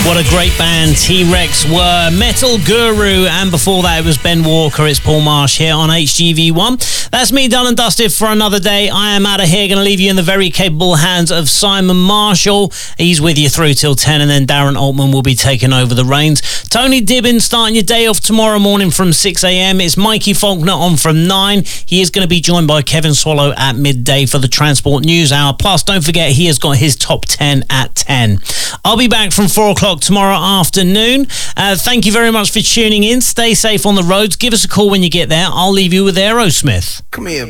What a great band T-Rex were. Metal Guru, and before that it was Ben Walker. It's Paul Marsh here on HGV1. That's me done and dusted for another day. I am out of here, going to leave you in the very capable hands of Simon Marshall. He's with you through till 10, and then Darren Altman will be taking over the reins. Tony Dibbin starting your day off tomorrow morning from 6 a.m. It's Mikey Faulkner on from 9. He is going to be joined by Kevin Swallow at midday for the Transport News Hour. Plus, don't forget, he has got his top 10 at 10. I'll be back from 4 o'clock tomorrow afternoon. Thank you very much for tuning in. Stay safe on the roads. Give us a call when you get there. I'll leave you with Aerosmith. Come here,